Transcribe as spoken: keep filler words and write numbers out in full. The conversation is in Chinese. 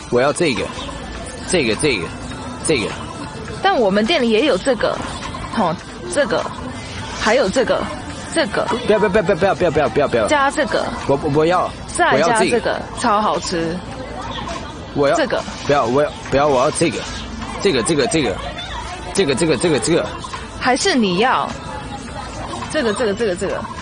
我要这个，这个这个这个。 但我们店里也有这个，哦，这个，还有这个，这个。 不要不要不要不要不要不要不要不要。 加这个。 我我我要。 再加这个，超好吃。 我要这个。 不要我要不要我要这个，这个这个这个，这个这个这个这个。 还是你要这个这个这个这个。